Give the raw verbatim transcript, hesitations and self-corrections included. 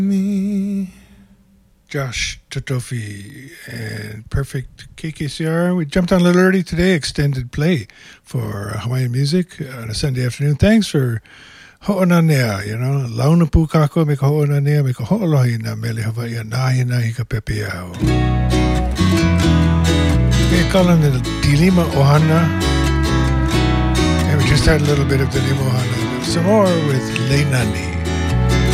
Me, Josh Totofi, and Perfect K K C R. We jumped on a little early today, extended play for Hawaiian music on a Sunday afternoon. Thanks for ho'onanea, you know. Launa pu kako me ka ho'onanea, me ka ho'olohi na mele Hawaii nahi nahi ka pepe au. We call him the Dilima Ohana. And we just had a little bit of Dilima Ohana. Some more with Leinani.